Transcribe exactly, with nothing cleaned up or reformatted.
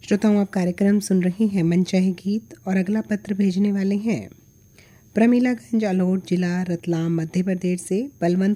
श्रोताओं, आप कार्यक्रम सुन रही हैं मनचाहे गीत और अगला पत्र भेजने वाले हैं प्रमिलागंज, अलोट जिला, रतलाम, मध्य प्रदेश से बलवंत